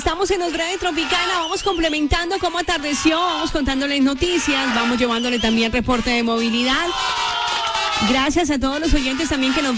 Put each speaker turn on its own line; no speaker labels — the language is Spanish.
Estamos en Nos Breve Tropicana, vamos complementando cómo atardeció, vamos contándoles noticias, vamos llevándole también reporte de movilidad. Gracias a todos los oyentes también que nos